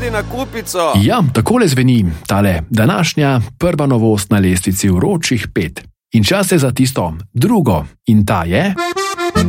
hodi na kupico. Ja, takole zveni tale današnja prva novost na lestvici vročih 5. In čas je za tisto drugo. In ta je...